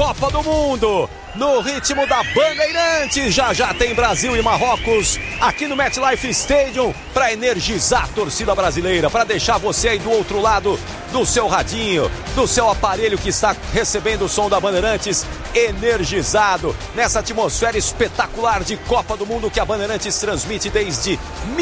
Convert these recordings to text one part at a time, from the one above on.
Copa do Mundo. No ritmo da Bandeirantes, já tem Brasil e Marrocos aqui no MetLife Stadium para energizar a torcida brasileira, para deixar você aí do outro lado do seu radinho, do seu aparelho que está recebendo o som da Bandeirantes, energizado nessa atmosfera espetacular de Copa do Mundo que a Bandeirantes transmite desde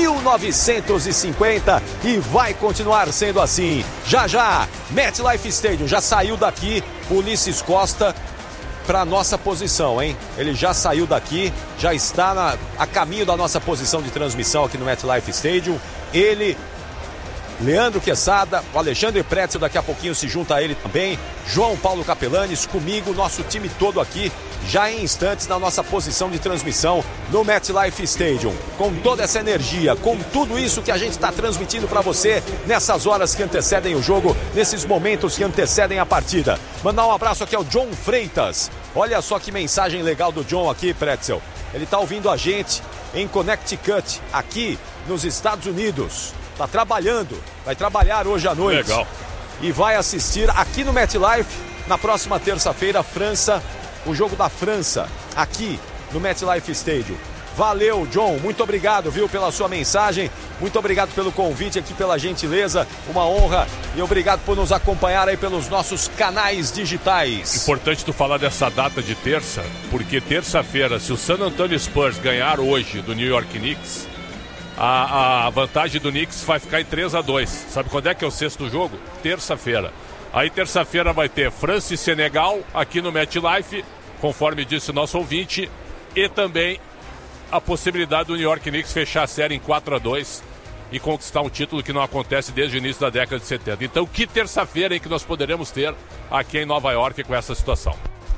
1950 e vai continuar sendo assim. Já, MetLife Stadium já saiu daqui, Ulisses Costa para nossa posição, hein? Ele já saiu daqui, já está a caminho da nossa posição de transmissão aqui no MetLife Stadium. Ele, Leandro Quesada, o Alexandre Pretzel daqui a pouquinho se junta a ele também, João Paulo Capelanes, comigo, nosso time todo aqui, já em instantes na nossa posição de transmissão no MetLife Stadium. Com toda essa energia, com tudo isso que a gente está transmitindo para você nessas horas que antecedem o jogo, nesses momentos que antecedem a partida. Mandar um abraço aqui ao John Freitas. Olha só que mensagem legal do John aqui, Pretzel. Ele está ouvindo a gente em Connecticut, aqui nos Estados Unidos. Está trabalhando, vai trabalhar hoje à noite. Legal. E vai assistir aqui no MetLife, na próxima terça-feira, França, o jogo da França, aqui no MetLife Stadium. Valeu, John, muito obrigado, viu, pela sua mensagem, muito obrigado pelo convite aqui, pela gentileza, uma honra e obrigado por nos acompanhar aí pelos nossos canais digitais. Importante tu falar dessa data de terça, porque terça-feira, se o San Antonio Spurs ganhar hoje do New York Knicks, a vantagem do Knicks vai ficar em 3-2. Sabe quando é que é o sexto jogo? Terça-feira. Aí terça-feira vai ter França e Senegal aqui no MetLife, conforme disse o nosso ouvinte, e também a possibilidade do New York Knicks fechar a série em 4-2 e conquistar um título que não acontece desde o início da década de 70. Então, que terça-feira em que nós poderemos ter aqui em Nova York com essa situação?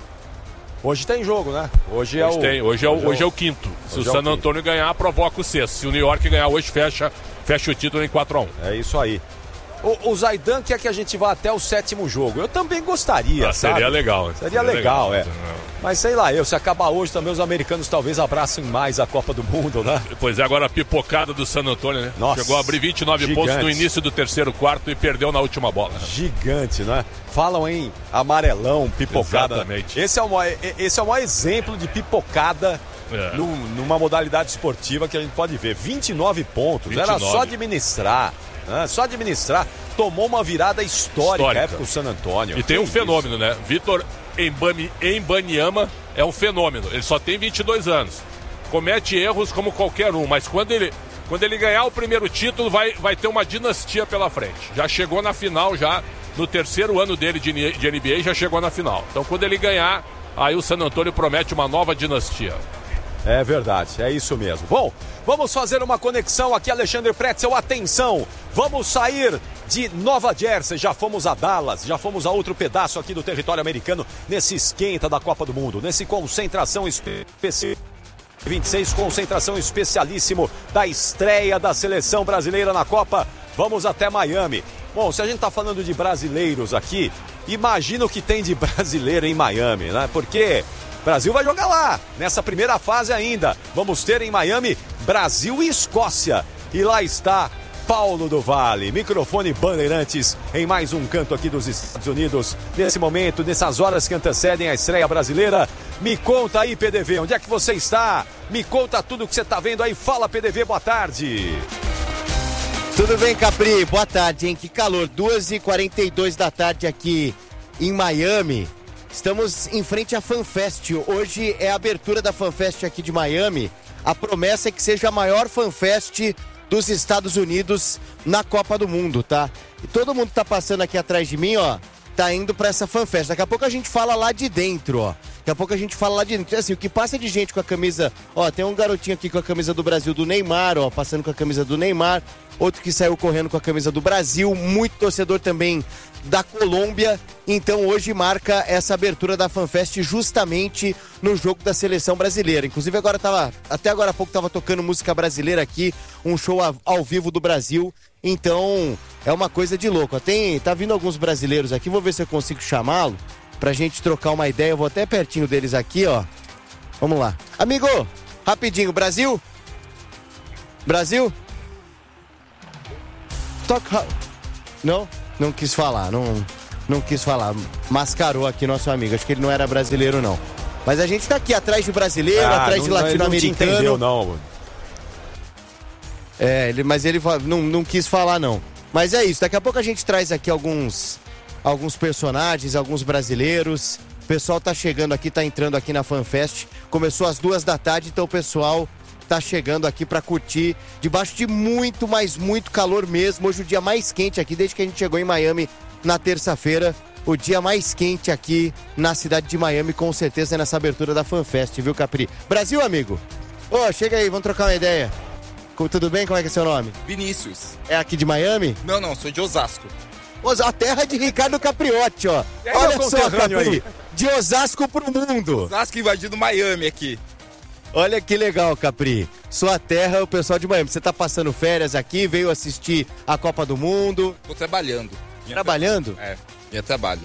Hoje tem jogo, né? Hoje é o quinto. Se o San Antonio ganhar, provoca o sexto. Se o New York ganhar hoje, fecha o título em 4-1. É isso aí. O Zaidan quer que a gente vá até o sétimo jogo. Eu também gostaria, sabe? Seria legal. Seria legal, é. Mas sei lá, se acabar hoje também os americanos talvez abracem mais a Copa do Mundo, né? Pois é, agora a pipocada do San Antonio, né? Nossa, chegou a abrir 29 pontos no início do terceiro quarto e perdeu na última bola. Gigante, né? Falam em amarelão, pipocada. Exatamente. Esse é o maior exemplo de pipocada numa modalidade esportiva que a gente pode ver. 29 pontos, era só administrar. Só administrar, tomou uma virada histórica. Época o San Antonio. E tem um fenômeno, né? Vitor Embanyama é um fenômeno. Ele só tem 22 anos. Comete erros como qualquer um, mas quando ele ganhar o primeiro título, vai ter uma dinastia pela frente. Já chegou na final, já no terceiro ano dele de NBA, já chegou na final. Então quando ele ganhar, aí o San Antonio promete uma nova dinastia. É verdade, é isso mesmo. Bom, vamos fazer uma conexão aqui, Alexandre Pretzel, atenção, vamos sair de Nova Jersey, já fomos a Dallas, já fomos a outro pedaço aqui do território americano, nesse esquenta da Copa do Mundo, nesse concentração especial. 26, concentração especialíssimo da estreia da seleção brasileira na Copa. Vamos até Miami. Bom, se a gente tá falando de brasileiros aqui, imagina o que tem de brasileiro em Miami, né? Porque Brasil vai jogar lá, nessa primeira fase ainda. Vamos ter em Miami Brasil e Escócia. E lá está Paulo do Vale, microfone Bandeirantes em mais um canto aqui dos Estados Unidos. Nesse momento, nessas horas que antecedem a estreia brasileira. Me conta aí, PDV, onde é que você está? Me conta tudo que você está vendo aí. Fala, PDV, boa tarde. Tudo bem, Capri? Boa tarde, hein? Que calor, 2h42 da tarde aqui em Miami. Estamos em frente à FanFest. Hoje é a abertura da FanFest aqui de Miami. A promessa é que seja a maior FanFest dos Estados Unidos na Copa do Mundo, tá? E todo mundo que tá passando aqui atrás de mim, ó, tá indo pra essa FanFest. Daqui a pouco a gente fala lá de dentro, ó. Daqui a pouco a gente fala lá de dentro. Assim, o que passa de gente com a camisa... Ó, tem um garotinho aqui com a camisa do Brasil do Neymar, ó, passando com a camisa do Neymar. Outro que saiu correndo com a camisa do Brasil. Muito torcedor também da Colômbia. Então hoje marca essa abertura da FanFest justamente no jogo da seleção brasileira. Inclusive até agora há pouco tava tocando música brasileira aqui, um show ao vivo do Brasil. Então é uma coisa de louco. Tá vindo alguns brasileiros aqui, vou ver se eu consigo chamá-lo pra gente trocar uma ideia. Eu vou até pertinho deles aqui, ó. Vamos lá. Amigo, rapidinho, Brasil? Brasil? Não quis falar, não quis falar. Mascarou aqui nosso amigo. Acho que ele não era brasileiro, não. Mas a gente tá aqui atrás de brasileiro, atrás de latino-americano. Não entendeu, não. Mas ele não quis falar, não. Mas é isso. Daqui a pouco a gente traz aqui alguns personagens, alguns brasileiros. O pessoal tá chegando aqui, tá entrando aqui na FanFest. Começou às 14h, então o pessoal tá chegando aqui para curtir debaixo de muito, mas muito calor mesmo. Hoje o dia mais quente aqui, desde que a gente chegou em Miami na terça-feira. O dia mais quente aqui na cidade de Miami, com certeza, é nessa abertura da FanFest, viu, Capri? Brasil, amigo? Chega aí, vamos trocar uma ideia. Tudo bem? Como é que é seu nome? Vinícius. É aqui de Miami? Não, sou de Osasco. A terra de Ricardo Capriotti, ó. Olha só, Capri, aí. De Osasco pro mundo. Osasco invadindo Miami aqui. Olha que legal, Capri. Sua terra é o pessoal de Miami. Você tá passando férias aqui, veio assistir a Copa do Mundo. Tô trabalhando. Trabalhando? Minha trabalho.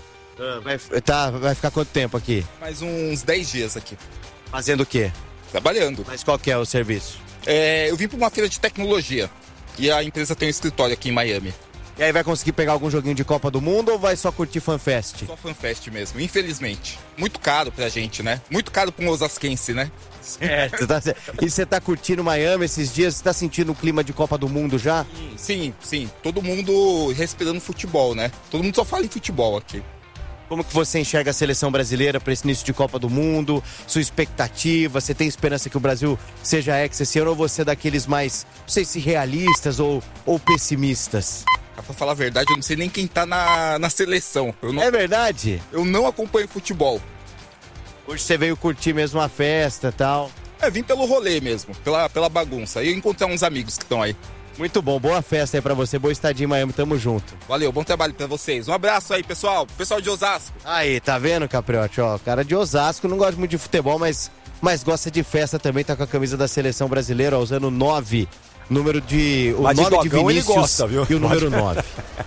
Vai ficar quanto tempo aqui? Mais uns 10 dias aqui. Fazendo o quê? Trabalhando. Mas qual que é o serviço? Eu vim pra uma feira de tecnologia. E a empresa tem um escritório aqui em Miami. E aí vai conseguir pegar algum joguinho de Copa do Mundo ou vai só curtir FanFest? Só FanFest mesmo, infelizmente. Muito caro pra gente, né? Muito caro pra um osasquense, né? Certo. E você tá curtindo Miami esses dias? Você tá sentindo o clima de Copa do Mundo já? Sim. Todo mundo respirando futebol, né? Todo mundo só fala em futebol aqui. Como que você enxerga a seleção brasileira para esse início de Copa do Mundo? Sua expectativa? Você tem esperança que o Brasil seja ex esse ano ou você é daqueles mais, não sei se realistas ou pessimistas? Pra falar a verdade, eu não sei nem quem tá na seleção. É verdade? Eu não acompanho futebol. Hoje você veio curtir mesmo a festa e tal? Vim pelo rolê mesmo, pela bagunça. E encontrar uns amigos que estão aí. Muito bom, boa festa aí pra você, boa estadia em Miami, tamo junto. Valeu, bom trabalho pra vocês. Um abraço aí, pessoal de Osasco. Aí, tá vendo, Capriotti? Cara de Osasco, não gosta muito de futebol, mas gosta de festa também, tá com a camisa da seleção brasileira, usando 9, número de... O mas 9 de Vinícius ele gosta, viu? E o número 9.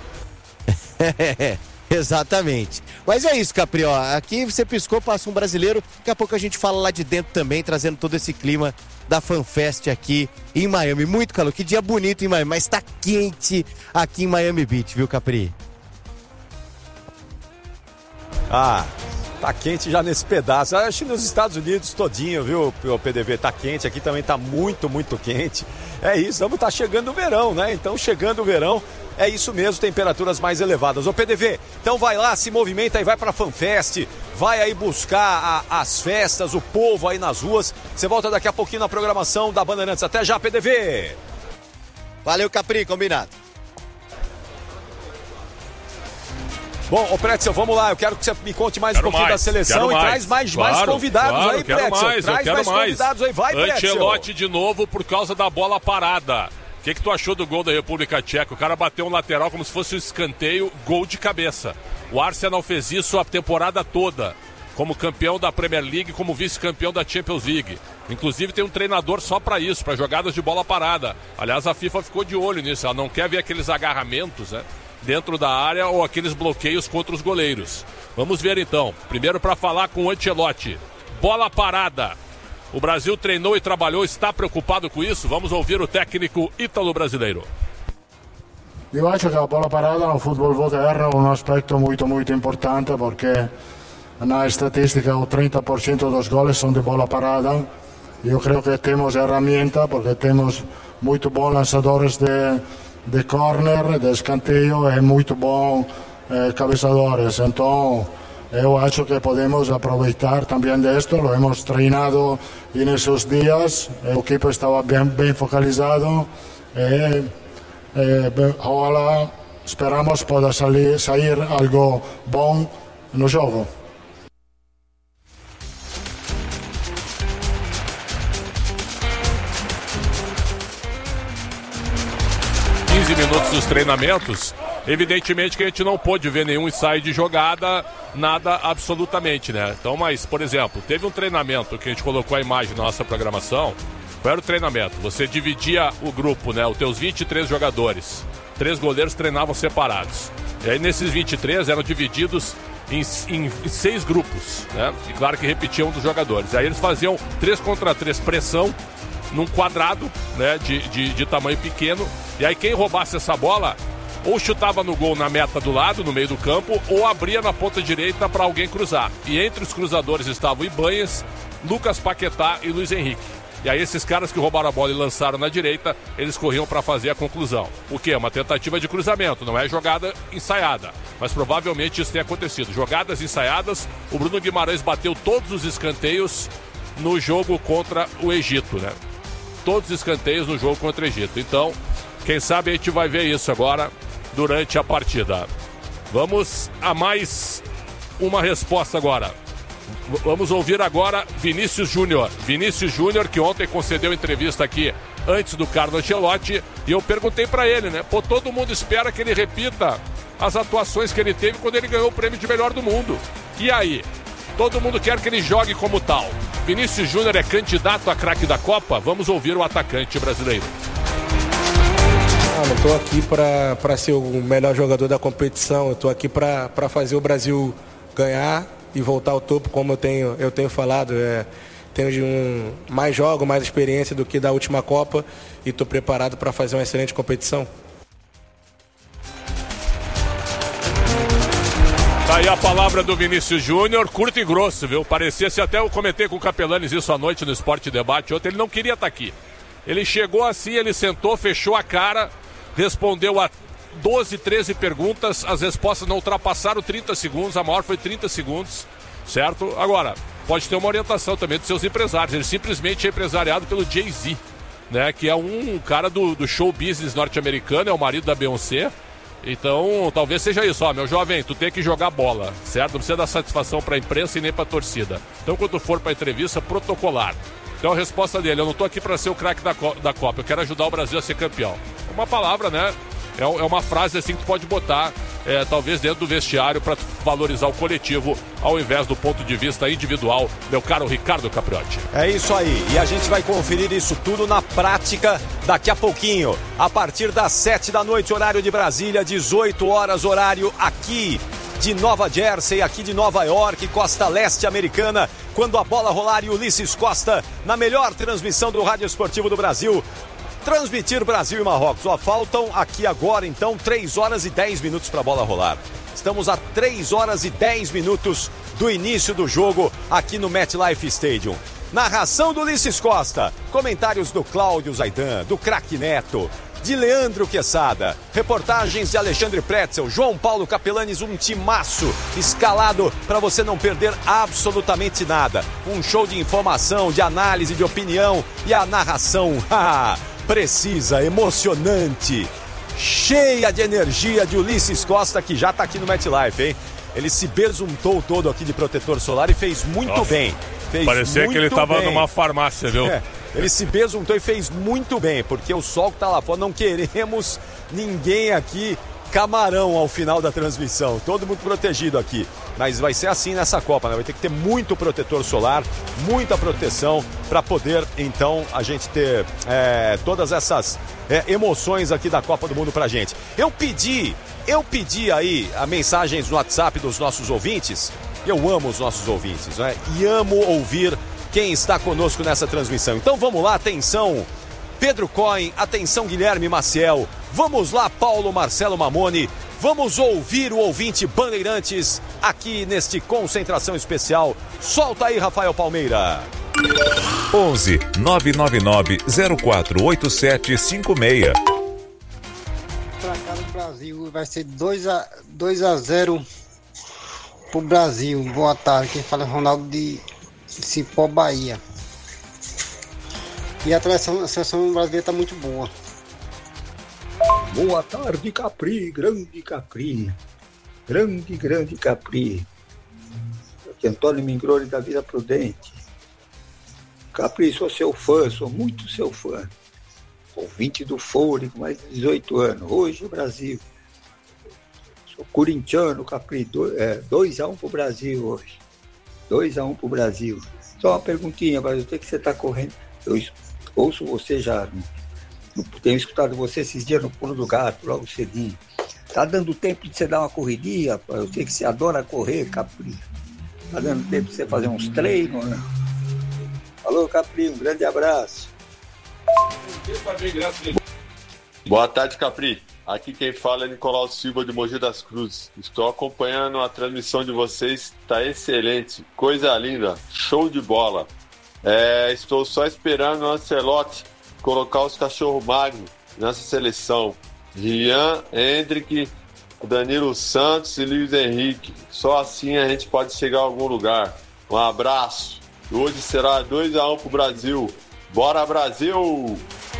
Exatamente. Mas é isso, Capri, aqui você piscou, passa um brasileiro, daqui a pouco a gente fala lá de dentro também, trazendo todo esse clima da FanFest aqui em Miami. Muito calor, que dia bonito em Miami, mas tá quente aqui em Miami Beach, viu, Capri? Tá quente já nesse pedaço. Acho que nos Estados Unidos todinho, viu, o PDV, tá quente. Aqui também tá muito, muito quente. É isso, tá chegando o verão, né? Então, chegando o verão, é isso mesmo, temperaturas mais elevadas. Ô, PDV, então vai lá, se movimenta e vai pra FanFest. Vai aí buscar as festas, o povo aí nas ruas. Você volta daqui a pouquinho na programação da Bandeirantes. Até já, PDV! Valeu, Capri, combinado. Bom, ô Pretzel, vamos lá, eu quero que você me conte mais um pouquinho da seleção e traz mais convidados aí, Pretzel. Traz mais convidados aí, vai, Pretzel. Ancelotti de novo por causa da bola parada. O que tu achou do gol da República Tcheca? O cara bateu um lateral como se fosse um escanteio, gol de cabeça. O Arsenal fez isso a temporada toda, como campeão da Premier League, como vice-campeão da Champions League. Inclusive tem um treinador só para isso, para jogadas de bola parada. Aliás, a FIFA ficou de olho nisso, ela não quer ver aqueles agarramentos, né, dentro da área ou aqueles bloqueios contra os goleiros. Vamos ver então. Primeiro para falar com o Ancelotti. Bola parada. O Brasil treinou e trabalhou, está preocupado com isso? Vamos ouvir o técnico ítalo-brasileiro. Io acho che la palla parata no football moderno è un aspetto muito importante porque na estatística o 30% dos goles são de bola parada. Eu creio que temos herramienta porque temos muito bons lançadores de corner, de escanteio e muito bons cabeçadores. Então eu acho que podemos aproveitar também disto, lo hemos treinado nesses dias, o equipo estava bem focalizado ojalá esperamos possa sair algo bom no jogo. Minutos dos treinamentos, evidentemente que a gente não pôde ver nenhum ensaio de jogada, nada absolutamente, né? Então, mas, por exemplo, teve um treinamento que a gente colocou a imagem na nossa programação. Qual era o treinamento? Você dividia o grupo, né? Os teus 23 jogadores. 3 goleiros treinavam separados. E aí nesses 23 eram divididos em 6 grupos, né? E claro que repetiam um dos jogadores. Aí eles faziam 3 contra 3 pressão num quadrado, né, de tamanho pequeno, e aí quem roubasse essa bola ou chutava no gol na meta do lado, no meio do campo, ou abria na ponta direita para alguém cruzar. E entre os cruzadores estavam Ibanhas, Lucas Paquetá e Luiz Henrique. E aí esses caras que roubaram a bola e lançaram na direita, eles corriam para fazer a conclusão. O que? Uma tentativa de cruzamento, não é jogada ensaiada. Mas provavelmente isso tem acontecido. Jogadas ensaiadas, o Bruno Guimarães bateu todos os escanteios no jogo contra o Egito, né? Todos os escanteios no jogo contra o Egito. Então, quem sabe a gente vai ver isso agora durante a partida. Vamos a mais uma resposta agora. Vamos ouvir agora Vinícius Júnior. Vinícius Júnior, que ontem concedeu entrevista aqui antes do Carlo Ancelotti, e eu perguntei para ele, né? Pô, todo mundo espera que ele repita as atuações que ele teve quando ele ganhou o prêmio de melhor do mundo. E aí? Todo mundo quer que ele jogue como tal. Vinícius Júnior é candidato a craque da Copa? Vamos ouvir o atacante brasileiro. Não estou aqui para ser o melhor jogador da competição. Eu estou aqui para fazer o Brasil ganhar e voltar ao topo, como eu tenho falado. Tenho mais jogo, mais experiência do que da última Copa e estou preparado para fazer uma excelente competição. Tá aí a palavra do Vinícius Júnior, curto e grosso, viu? Parecia-se, até eu comentei com o Capelanes isso à noite no Esporte Debate ontem, ele não queria estar aqui. Ele chegou assim, ele sentou, fechou a cara, respondeu a 12, 13 perguntas, as respostas não ultrapassaram 30 segundos, a maior foi 30 segundos, certo? Agora, pode ter uma orientação também dos seus empresários, ele simplesmente é empresariado pelo Jay-Z, né? Que é um cara do show business norte-americano, é o marido da Beyoncé. Então, talvez seja isso, ó, meu jovem, tu tem que jogar bola, certo? Não precisa dar satisfação pra imprensa e nem pra torcida. Então, quando tu for pra entrevista, protocolar. Então, a resposta dele, eu não tô aqui pra ser o craque da Copa, eu quero ajudar o Brasil a ser campeão. Uma palavra, né? É uma frase assim que tu pode botar, talvez dentro do vestiário, para valorizar o coletivo, ao invés do ponto de vista individual, meu caro Ricardo Capriotti. É isso aí, e a gente vai conferir isso tudo na prática daqui a pouquinho, a partir das 7 da noite, horário de Brasília, 18 horas, horário aqui de Nova Jersey, aqui de Nova York, costa leste americana, quando a bola rolar e Ulisses Costa, na melhor transmissão do Rádio Esportivo do Brasil, transmitir Brasil e Marrocos. Ó, faltam aqui agora, então, 3 horas e 10 minutos para a bola rolar. Estamos a 3 horas e 10 minutos do início do jogo aqui no MetLife Stadium. Narração do Ulisses Costa, comentários do Cláudio Zaidan, do Craque Neto, de Leandro Quesada, reportagens de Alexandre Pretzel, João Paulo Capelanes, um timaço escalado para você não perder absolutamente nada. Um show de informação, de análise, de opinião e a narração precisa, emocionante, cheia de energia de Ulisses Costa, que já está aqui no MetLife, hein? Ele se besuntou todo aqui de protetor solar e fez muito bem. Parecia que ele estava numa farmácia, viu? Ele se besuntou e fez muito bem, porque o sol que está lá fora, não queremos ninguém aqui camarão ao final da transmissão. Todo mundo protegido aqui. Mas vai ser assim nessa Copa, né? Vai ter que ter muito protetor solar, muita proteção para poder, então, a gente ter todas essas emoções aqui da Copa do Mundo pra gente. Eu pedi aí as mensagens no WhatsApp dos nossos ouvintes. Eu amo os nossos ouvintes, né? E amo ouvir quem está conosco nessa transmissão. Então vamos lá, atenção, Pedro Cohen, atenção, Guilherme Maciel. Vamos lá, Paulo Marcelo Mamoni. Vamos ouvir o ouvinte Bandeirantes aqui neste Concentração Especial. Solta aí, Rafael Palmeira. 11 999 048756. Pra cá no Brasil vai ser 2-0 pro Brasil. Boa tarde, quem fala é Ronaldo de Cipó, Bahia. E a seleção brasileira tá muito boa. Boa tarde, Capri, grande Capri. Grande Capri. Aqui Antônio Mingroni da Vila Prudente. Capri, sou seu fã, sou muito seu fã. Ouvinte do Fôlego, mais de 18 anos. Hoje o Brasil. Sou corintiano, Capri. 2-1 pro Brasil hoje. 2-1 pro Brasil. Só uma perguntinha, mas eu sei que você tá correndo. Eu ouço você já. Tenho escutado você esses dias no Pulo do Gato, logo cedinho. Tá dando tempo de você dar uma corridinha, rapaz? Eu sei que você adora correr, Capri. Tá dando tempo de você fazer uns treinos, né? Falou, Capri, um grande abraço. Boa tarde, Capri. Aqui quem fala é Nicolau Silva de Mogi das Cruzes. Estou acompanhando a transmissão de vocês, está excelente, coisa linda, show de bola. Estou só esperando o Ancelotti colocar os cachorros magros nessa seleção. Rian, Hendrick, Danilo Santos e Luiz Henrique. Só assim a gente pode chegar a algum lugar. Um abraço. Hoje será 2-1 pro Brasil. Bora, Brasil!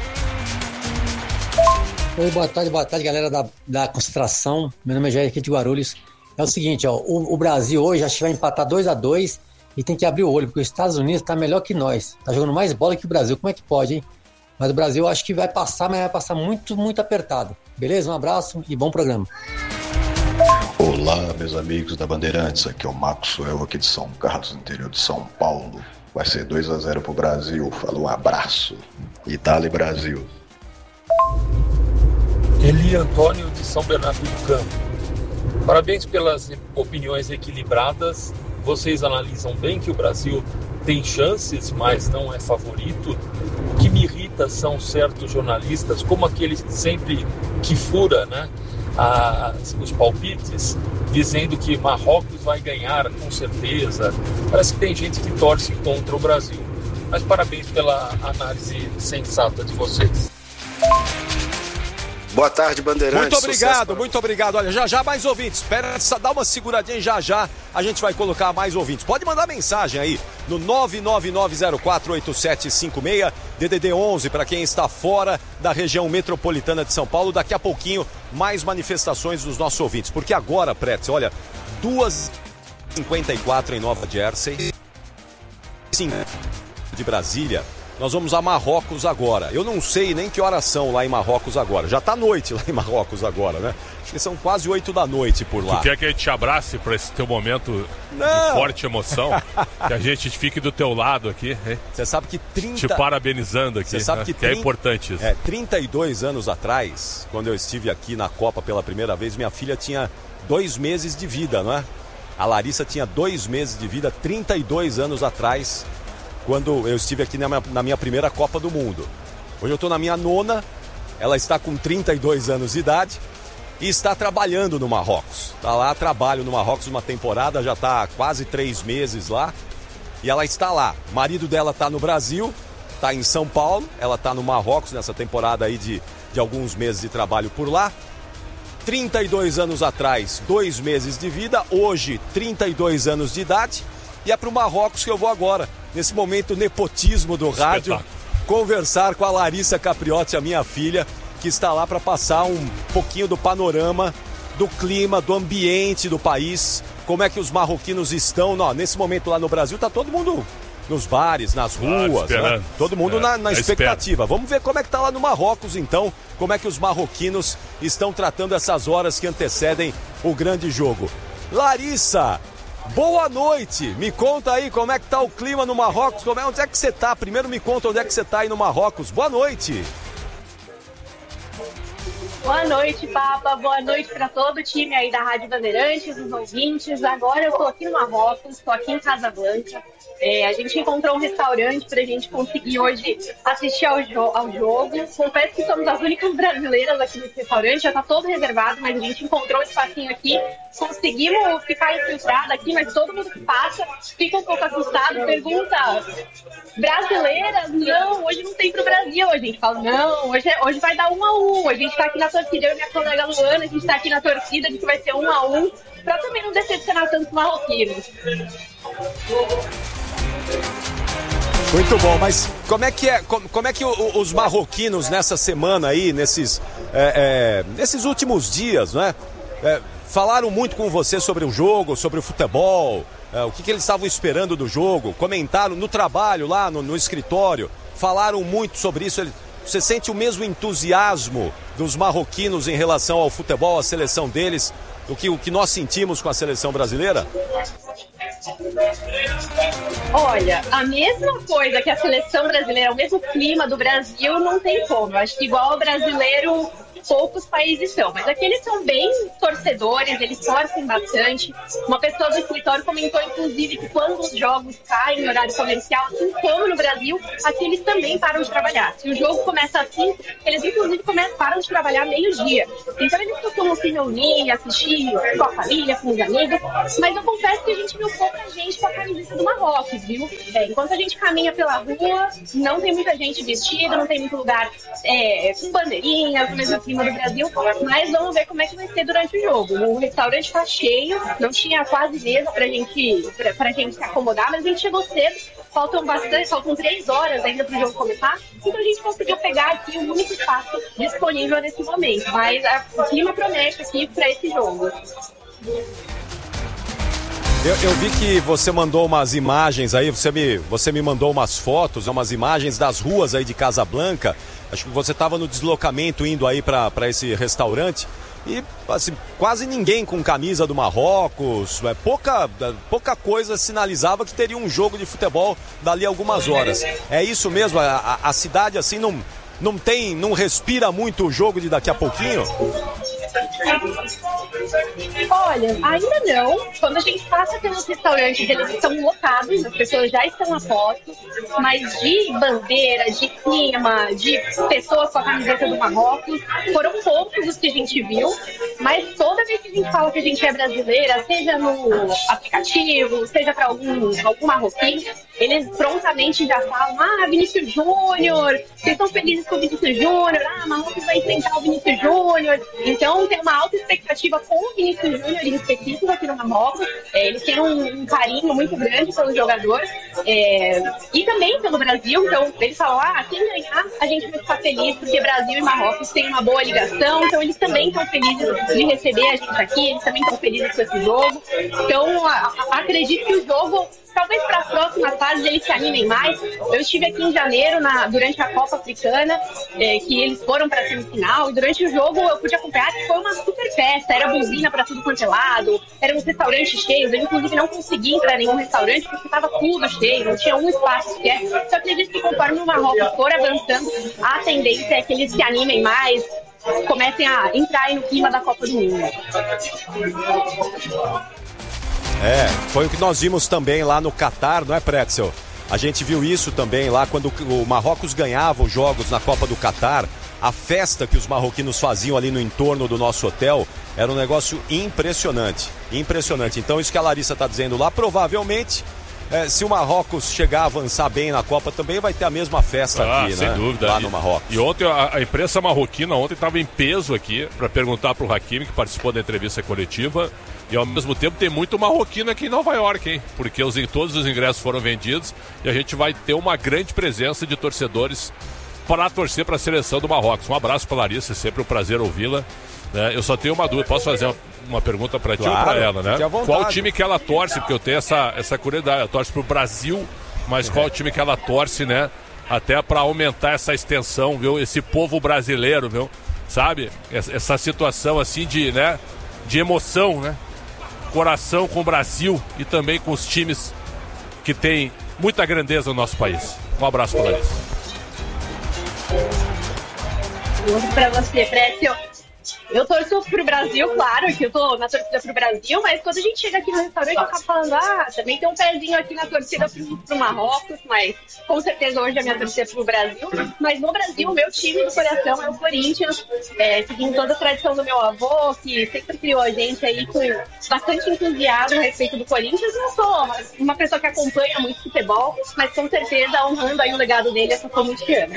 Oi, boa tarde, galera da concentração. Meu nome é Jair aqui de Guarulhos. É o seguinte, ó, o Brasil hoje acho que vai empatar 2-2 e tem que abrir o olho, porque os Estados Unidos tá melhor que nós. Tá jogando mais bola que o Brasil. Como é que pode, hein? Mas o Brasil acho que vai passar, mas vai passar muito, muito apertado. Beleza? Um abraço e bom programa. Olá, meus amigos da Bandeirantes. Aqui é o Maxwell, aqui de São Carlos, interior de São Paulo. Vai ser 2-0 pro Brasil. Falou, um abraço. E dale, Brasil. Eli Antônio de São Bernardo do Campo. Parabéns pelas opiniões equilibradas. Vocês analisam bem que o Brasil tem chances, mas não é favorito. O que me irrita são certos jornalistas, como aqueles que fura, né, os palpites, dizendo que Marrocos vai ganhar com certeza. Parece que tem gente que torce contra o Brasil. Mas parabéns pela análise sensata de vocês. Boa tarde, Bandeirantes. Muito obrigado. Olha, já mais ouvintes. Espera, dá uma seguradinha, já a gente vai colocar mais ouvintes. Pode mandar mensagem aí no 999048756, DDD 11 para quem está fora da região metropolitana de São Paulo. Daqui a pouquinho, mais manifestações dos nossos ouvintes. Porque agora, Pretz, olha, 2h54 em Nova Jersey, 5 de Brasília. Nós vamos a Marrocos agora. Eu não sei nem que horas são lá em Marrocos agora. Já tá noite lá em Marrocos agora, né? Acho que são quase 8 da noite por lá. Tu quer que a gente te abrace para esse teu momento de forte emoção? Que a gente fique do teu lado aqui, hein? Você sabe que te parabenizando aqui. Você sabe que é importante isso. 32 anos atrás, quando eu estive aqui na Copa pela primeira vez, minha filha tinha 2 meses de vida, não é? A Larissa tinha 2 meses de vida, 32 anos atrás, quando eu estive aqui na minha primeira Copa do Mundo. Hoje eu estou na minha 9ª, ela está com 32 anos de idade e está trabalhando no Marrocos. Está lá, trabalho no Marrocos uma temporada, já está há quase 3 meses lá e ela está lá. O marido dela está no Brasil, está em São Paulo, ela está no Marrocos nessa temporada aí de alguns meses de trabalho por lá. 32 anos atrás, 2 meses de vida, hoje 32 anos de idade e é para o Marrocos que eu vou agora. Nesse momento nepotismo do rádio, conversar com a Larissa Capriotti, a minha filha, que está lá para passar um pouquinho do panorama, do clima, do ambiente do país, como é que os marroquinos estão. Nesse momento lá no Brasil está todo mundo nos bares, nas ruas, né? Todo mundo na expectativa. Vamos ver como é que está lá no Marrocos então, como é que os marroquinos estão tratando essas horas que antecedem o grande jogo. Larissa, boa noite, me conta aí como é que tá o clima no Marrocos, onde é que você tá? Primeiro me conta onde é que você tá aí no Marrocos. Boa noite. Boa noite, Papa, boa noite para todo o time aí da Rádio Bandeirantes, os ouvintes. Agora eu tô aqui no Marrocos, tô aqui em Casablanca. A gente encontrou um restaurante pra gente conseguir hoje assistir ao jogo. Confesso que somos as únicas brasileiras aqui nesse restaurante, já tá todo reservado, mas a gente encontrou um espacinho aqui. Conseguimos ficar infiltrada aqui, mas todo mundo que passa fica um pouco assustado, pergunta: brasileiras? Não, hoje não tem pro Brasil. A gente fala: não, hoje vai dar 1-1. A gente tá aqui na torcida, eu e minha colega Luana, a gente tá aqui na torcida de que vai ser 1-1, pra também não decepcionar tantos marroquinos. Muito bom, mas como é que os marroquinos nessa semana aí, nesses últimos dias, né? Falaram muito com você sobre o jogo, sobre o futebol, o que eles estavam esperando do jogo, comentaram no trabalho lá, no escritório, falaram muito sobre isso. Você sente o mesmo entusiasmo dos marroquinos em relação ao futebol, à seleção deles, o que nós sentimos com a seleção brasileira? Olha, a mesma coisa que a seleção brasileira, o mesmo clima do Brasil, não tem como. Acho que igual o brasileiro poucos países são, mas aqui eles são bem torcedores, eles torcem bastante. Uma pessoa do escritório comentou, inclusive, que quando os jogos caem em horário comercial, assim como no Brasil, aqui eles também param de trabalhar. Se o jogo começa assim, eles inclusive param de trabalhar meio-dia. Então eles costumam se reunir, assistir com a família, com os amigos, mas eu confesso que a gente viu pouca gente com a camiseta do Marrocos, viu? Enquanto a gente caminha pela rua, não tem muita gente vestida, não tem muito lugar com bandeirinhas, no mesmo clima do Brasil, mas vamos ver como é que vai ser durante o jogo. O restaurante tá cheio, não tinha quase mesa pra gente se acomodar, mas a gente chegou cedo, faltam 3 horas ainda pro jogo começar, então a gente conseguiu pegar aqui o único espaço disponível nesse momento, mas o clima promete aqui pra esse jogo. Eu vi que você mandou umas imagens aí, você me mandou umas fotos, umas imagens das ruas aí de Casablanca. Acho que você estava no deslocamento indo aí para esse restaurante e assim, quase ninguém com camisa do Marrocos, pouca coisa sinalizava que teria um jogo de futebol dali a algumas horas. É isso mesmo? A cidade assim não respira muito o jogo de daqui a pouquinho? Olha, ainda não. Quando a gente passa pelos restaurantes, eles estão lotados, as pessoas já estão a postos, mas de bandeira, de clima, de pessoas com a camiseta do Marrocos, foram poucos os que a gente viu, mas toda vez que a gente fala que a gente é brasileira, seja no aplicativo, seja para algum marroquino, eles prontamente já falam, Vinícius Júnior, vocês estão felizes com o Vinícius Júnior, Marrocos vai enfrentar o Vinícius Júnior. Então tem uma alta expectativa com o Vinícius Júnior em específico aqui no Marrocos. Eles têm um carinho muito grande pelo jogador e também pelo Brasil. Então eles falam, quem ganhar a gente vai ficar feliz, porque Brasil e Marrocos têm uma boa ligação, então eles também estão felizes de receber a gente aqui, eles também estão felizes com esse jogo. Então acredito que o jogo, talvez para as próximas fases eles se animem mais. Eu estive aqui em janeiro, durante a Copa Africana, que eles foram para a semifinal, e durante o jogo eu pude acompanhar que foi uma super festa, era buzina para tudo quanto é lado, eram uns restaurantes cheios, eu inclusive não consegui entrar em nenhum restaurante porque estava tudo cheio, não tinha um espaço sequer. Só acredito que conforme o Marrocos for avançando, a tendência é que eles se animem mais, comecem a entrar no clima da Copa do Mundo. Foi o que nós vimos também lá no Catar, não é, Pretzel? A gente viu isso também lá quando o Marrocos ganhava os jogos na Copa do Catar. A festa que os marroquinos faziam ali no entorno do nosso hotel era um negócio impressionante. Impressionante. Então isso que a Larissa está dizendo lá, provavelmente, se o Marrocos chegar a avançar bem na Copa, também vai ter a mesma festa aqui, sem dúvida. Lá no Marrocos. E ontem a imprensa marroquina estava em peso aqui para perguntar para o Hakimi, que participou da entrevista coletiva. E ao mesmo tempo tem muito marroquino aqui em Nova York, hein? Porque todos os ingressos foram vendidos e a gente vai ter uma grande presença de torcedores para torcer para a seleção do Marrocos. Um abraço para a Larissa, sempre um prazer ouvi-la. Eu só tenho uma dúvida, posso fazer uma pergunta para ti ou para ela, né? Qual time que ela torce? Porque eu tenho essa curiosidade, ela torce para o Brasil, mas qual time que ela torce, né? Até para aumentar essa extensão, viu? Esse povo brasileiro, viu? Sabe? Essa situação assim de emoção, né? Coração com o Brasil e também com os times que tem muita grandeza no nosso país. Um abraço para Larissa. Um outro para você, Pretzel. Eu torço pro Brasil, claro, que eu tô na torcida pro Brasil, mas quando a gente chega aqui no restaurante, eu acabo falando, também tem um pezinho aqui na torcida pro Marrocos, mas com certeza hoje a minha torcida é pro Brasil. Mas no Brasil, o meu time do coração é o Corinthians, seguindo toda a tradição do meu avô, que sempre criou a gente aí com bastante entusiasmo a respeito do Corinthians. Eu sou uma pessoa que acompanha muito futebol, mas com certeza honrando aí o legado dele essa forma de ano.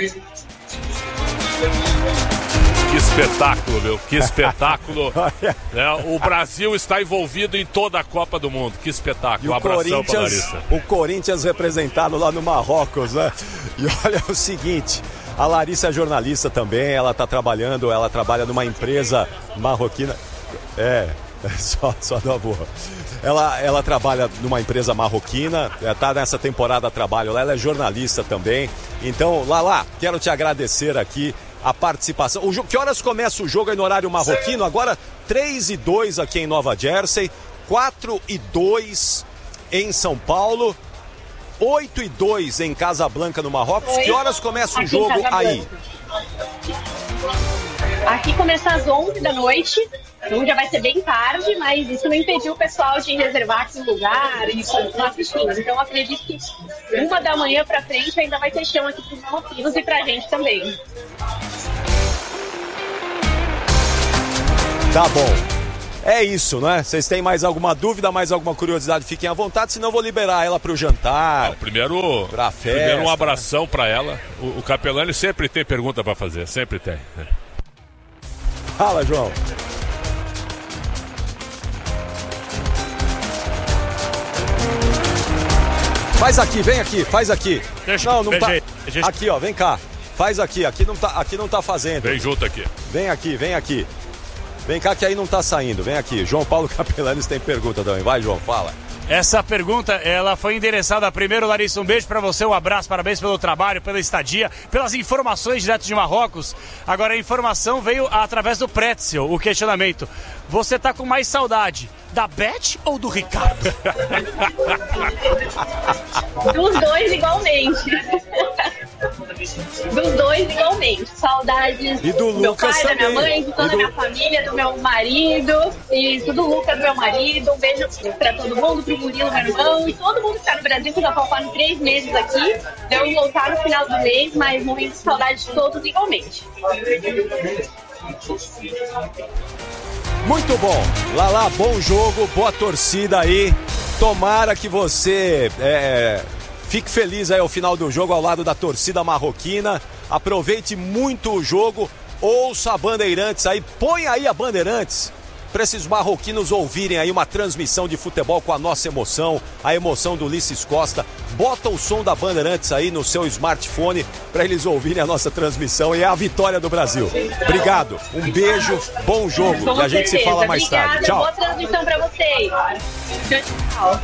Que espetáculo, meu, que espetáculo. O Brasil está envolvido em toda a Copa do Mundo. Que espetáculo. Um abração para Larissa. O Corinthians representado lá no Marrocos, né? E olha o seguinte, a Larissa é jornalista também, ela trabalha numa empresa marroquina. Só da boa. Ela trabalha numa empresa marroquina, tá nessa temporada de trabalho lá, ela é jornalista também. Então, Lala, quero te agradecer aqui a participação. Que horas começa o jogo aí no horário marroquino? Agora 3:02 aqui em Nova Jersey, 4:02 em São Paulo, 8:02 em Casablanca, no Marrocos. Que horas começa o jogo aí? Aqui começa às 11 da noite, então já vai ser bem tarde, mas isso não impediu o pessoal de reservar aqui um lugar e continuar assistindo. Então acredito que 1 da manhã pra frente ainda vai ter chão aqui pros marroquinos e pra gente também. Tá bom. É isso, né? Vocês têm mais alguma dúvida, mais alguma curiosidade? Fiquem à vontade, senão eu vou liberar ela pro jantar. Não, primeiro um abração pra ela. O Capelani sempre tem pergunta pra fazer, sempre tem. Fala, João. Faz aqui, vem aqui, faz aqui. Não tá. Aqui, ó, vem cá. Faz aqui, aqui não tá fazendo. Vem junto aqui. Vem aqui, vem aqui. Vem cá que aí não tá saindo, vem aqui. João Paulo Capelanes tem pergunta também. Vai, João, fala. Essa pergunta, ela foi endereçada primeiro, Larissa, um beijo pra você, um abraço, parabéns pelo trabalho, pela estadia, pelas informações direto de Marrocos. Agora a informação veio através do Pretzel, o questionamento. Você tá com mais saudade da Beth ou do Ricardo? Dos dois igualmente. Dos dois igualmente. Saudades do meu pai, da minha mãe, de toda a minha família, do meu marido, e do Lucas, meu marido. Um beijo pra todo mundo, pro Murilo, meu irmão, e todo mundo que tá no Brasil, que já faltaram 3 meses aqui. Deu voltar no final do mês, mas morrendo de saudade de todos igualmente. Muito bom. Lala, bom jogo, boa torcida aí. Tomara que você fique feliz aí ao final do jogo ao lado da torcida marroquina. Aproveite muito o jogo. Ouça a Bandeirantes aí. Põe aí a Bandeirantes para esses marroquinos ouvirem aí uma transmissão de futebol com a nossa emoção, a emoção do Ulisses Costa. Bota o som da Bandeirantes aí no seu smartphone para eles ouvirem a nossa transmissão e é a vitória do Brasil. Obrigado, um beijo, bom jogo. Com e a gente certeza. se fala mais tarde. Tchau. Boa transmissão para vocês. Tchau.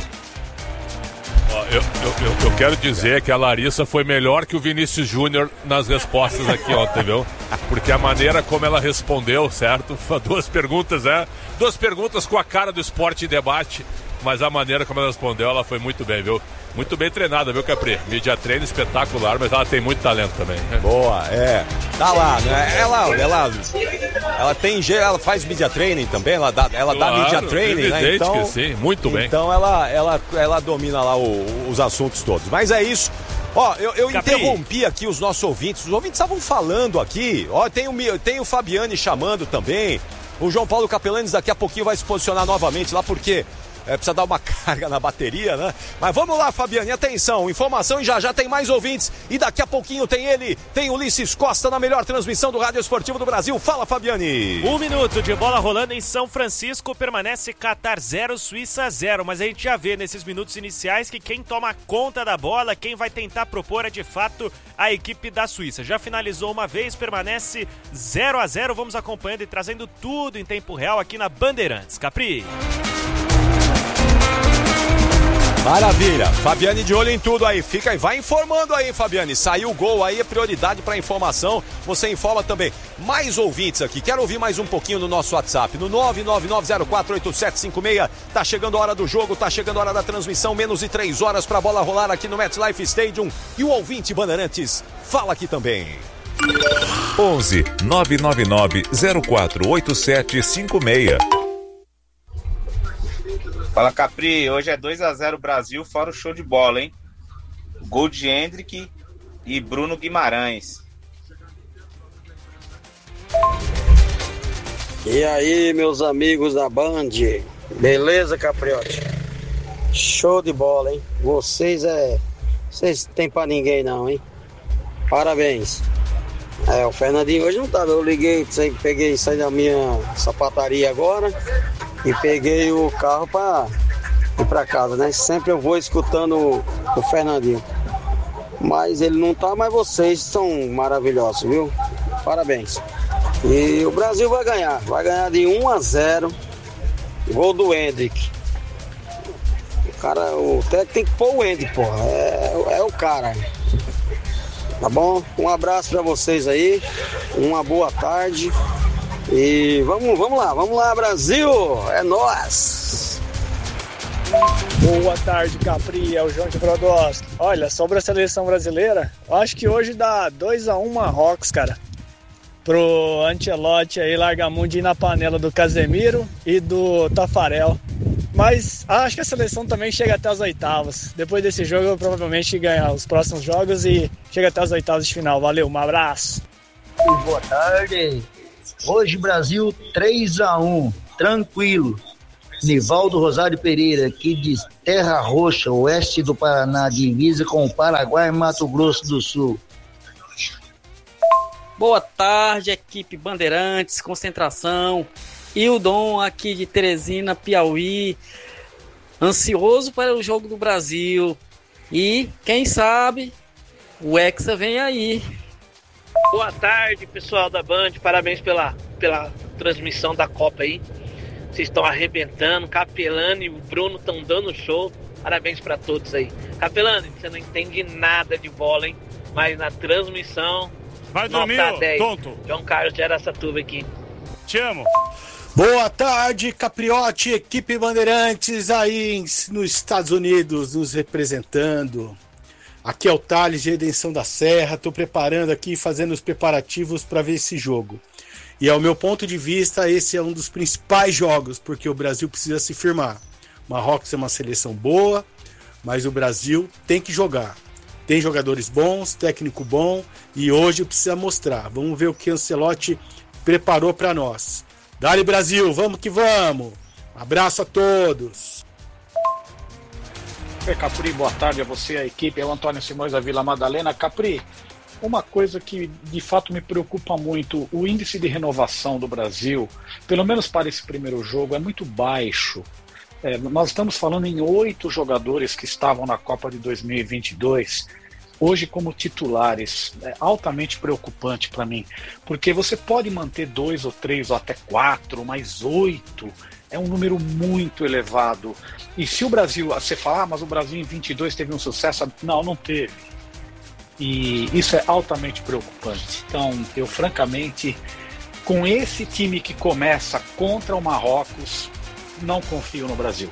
Eu quero dizer que a Larissa foi melhor que o Vinícius Júnior nas respostas aqui ontem, viu? Porque a maneira como ela respondeu, certo? Duas perguntas com a cara do Esporte em Debate, mas a maneira como ela respondeu, ela foi muito bem, viu? Muito bem treinada, viu, Capri? Media treino espetacular, mas ela tem muito talento também. Boa, Tá lá, né? Ela tem, ela faz media training também, ela dá media training, né? Então, que sim, muito bem. Então ela domina lá os assuntos todos. Mas é isso. Ó, eu interrompi aqui os nossos ouvintes. Os ouvintes estavam falando aqui. Ó, tem o Fabiane chamando também. O João Paulo Capelanes daqui a pouquinho vai se posicionar novamente lá porque precisa dar uma carga na bateria, né? Mas vamos lá, Fabiane, atenção, informação e já tem mais ouvintes. E daqui a pouquinho tem Ulisses Costa na melhor transmissão do Rádio Esportivo do Brasil. Fala, Fabiane. 1 minuto de bola rolando em São Francisco, permanece Qatar 0, Suíça 0. Mas a gente já vê nesses minutos iniciais que quem toma conta da bola, quem vai tentar propor é de fato a equipe da Suíça. Já finalizou uma vez, permanece 0-0. Vamos acompanhando e trazendo tudo em tempo real aqui na Bandeirantes. Capri. Maravilha, Fabiane de olho em tudo aí, fica aí, vai informando aí, Fabiane, saiu o gol aí, é prioridade para informação, você informa também. Mais ouvintes aqui, quero ouvir mais um pouquinho no nosso WhatsApp, no 999048756, tá chegando a hora do jogo, tá chegando a hora da transmissão, menos de 3 horas pra bola rolar aqui no MetLife Stadium, e o ouvinte Bandeirantes fala aqui também. 11 999 048756. Fala, Capri, hoje é 2-0 Brasil, fora o show de bola, hein? Gol de Hendrick e Bruno Guimarães. E aí, meus amigos da Band, beleza, Capriotti? Show de bola, hein? Vocês tem pra ninguém não, hein? Parabéns. O Fernandinho hoje não tava, eu liguei, saí da minha sapataria agora e peguei o carro pra ir pra casa, né? Sempre eu vou escutando o Fernandinho. Mas ele não tá, mas vocês são maravilhosos, viu? Parabéns. E o Brasil vai ganhar de 1-0, gol do Hendrick. O técnico tem que pôr o Hendrick, porra, é o cara. Tá bom? Um abraço pra vocês aí, uma boa tarde e vamos lá, Brasil, é nóis! Boa tarde, Capri, é o João de Brodowski. Olha, sobre a seleção brasileira, eu acho que hoje dá 2-1 Marrocos, cara. pro Ancelotti aí largar a mão de ir na panela do Casemiro e do Tafarel. Mas acho que a seleção também chega até as oitavas. Depois desse jogo eu provavelmente ganhar os próximos jogos e chega até as oitavas de final. Valeu, um abraço. Boa tarde. Hoje Brasil 3-1, tranquilo. Nivaldo Rosário Pereira, aqui de Terra Roxa, oeste do Paraná, divisa com o Paraguai e Mato Grosso do Sul. Boa tarde, equipe Bandeirantes, concentração. Hildon aqui de Teresina, Piauí. Ansioso para o jogo do Brasil. E, quem sabe, o Hexa vem aí. Boa tarde, pessoal da Band. Parabéns pela transmissão da Copa aí. Vocês estão arrebentando. Capelano e o Bruno estão dando show. Parabéns para todos aí. Capelano, você não entende nada de bola, hein? Mas na transmissão... Vai dormir, tonto. João Carlos de Araçatuba aqui. Te amo. Boa tarde, Capriotti, equipe Bandeirantes aí nos Estados Unidos nos representando. Aqui é o Thales de Redenção da Serra, estou preparando aqui, fazendo os preparativos para ver esse jogo. E ao meu ponto de vista, esse é um dos principais jogos, porque o Brasil precisa se firmar. Marrocos é uma seleção boa, mas o Brasil tem que jogar. Tem jogadores bons, técnico bom, e hoje precisa mostrar. Vamos ver o que o Ancelotti preparou para nós. Dale Brasil, vamos que vamos! Abraço a todos! Capri, boa tarde a você, a equipe. É o Antônio Simões da Vila Madalena. Capri, uma coisa que de fato me preocupa muito, o índice de renovação do Brasil, pelo menos para esse primeiro jogo, é muito baixo. Nós estamos falando em 8 jogadores que estavam na Copa de 2022, hoje como titulares. É altamente preocupante para mim, porque você pode manter 2 ou 3 ou até 4, mas 8 é um número muito elevado. E se o Brasil, você fala, mas o Brasil em 22 teve um sucesso, não teve. E isso é altamente preocupante. Então, eu francamente, com esse time que começa contra o Marrocos, não confio no Brasil.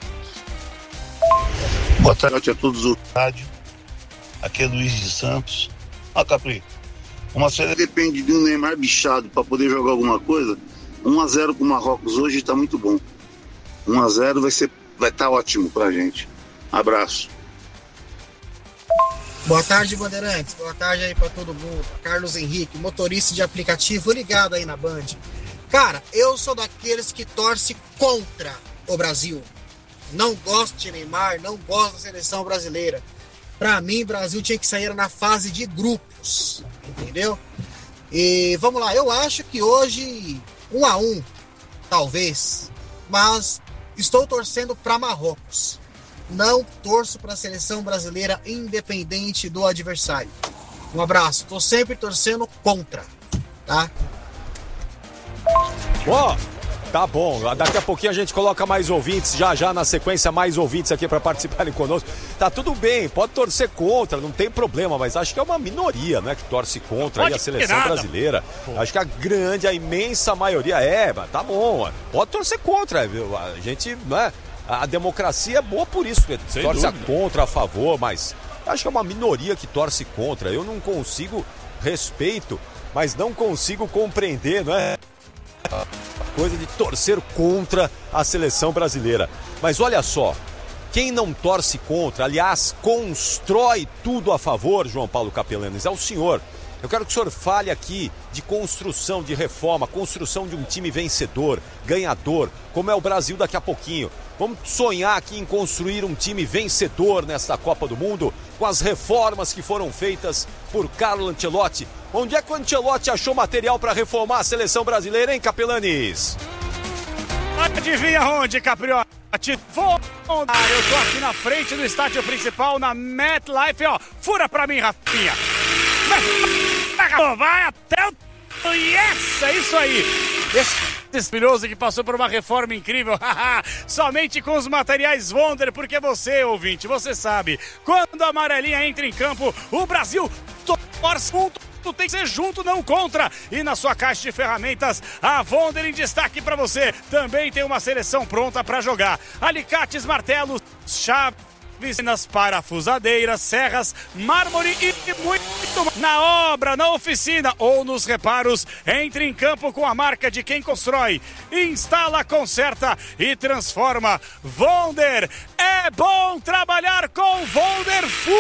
Boa tarde a todos do rádio. Aqui é Luiz de Santos. Capri, uma série depende de um Neymar bichado para poder jogar alguma coisa. 1-0 com o Marrocos hoje está muito bom. 1-0 vai estar ótimo pra gente. Abraço. Boa tarde, Bandeirantes. Boa tarde aí pra todo mundo. Carlos Henrique, motorista de aplicativo, ligado aí na Band. Cara, eu sou daqueles que torce contra o Brasil. Não gosto de Neymar, não gosto da seleção brasileira. Pra mim, o Brasil tinha que sair na fase de grupos, entendeu? E vamos lá, eu acho que hoje 1-1, talvez, mas estou torcendo pra Marrocos. Não torço pra seleção brasileira independente do adversário. Um abraço, tô sempre torcendo contra, tá? Tá bom, daqui a pouquinho a gente coloca mais ouvintes, já na sequência mais ouvintes aqui para participarem conosco. Tá tudo bem, pode torcer contra, não tem problema, mas acho que é uma minoria, né, que torce contra aí a seleção brasileira. Acho que a imensa maioria tá bom, pode torcer contra, viu? A gente, né, a democracia é boa por isso, torce contra, a favor, mas acho que é uma minoria que torce contra. Eu não consigo, respeito, mas não consigo compreender, não é? Coisa de torcer contra a seleção brasileira. Mas olha só, quem não torce contra, aliás, constrói tudo a favor, João Paulo Capelanes, é o senhor. Eu quero que o senhor fale aqui de construção, de reforma, construção de um time vencedor, ganhador, como é o Brasil daqui a pouquinho. Vamos sonhar aqui em construir um time vencedor nesta Copa do Mundo, com as reformas que foram feitas por Carlo Ancelotti. Onde é que o Ancelotti achou material para reformar a seleção brasileira, hein, Capelanes? Adivinha onde, Capriotti? Eu tô aqui na frente do estádio principal, na MetLife, ó. Fura pra mim, Rafinha. Vai até o... Yes, é isso aí. Esse brilhoso que passou por uma reforma incrível. Somente com os materiais Wonder, porque você, ouvinte, você sabe, quando a amarelinha entra em campo, o Brasil torce junto. Tem que ser junto, não contra. E na sua caixa de ferramentas, a Wonder em destaque para você. Também tem uma seleção pronta para jogar. Alicates, martelos, chaves, Oficinas, parafusadeiras, serras, mármore e muito mais. Na obra, na oficina ou nos reparos, entre em campo com a marca de quem constrói, instala, conserta e transforma. Volder, é bom trabalhar com Volder.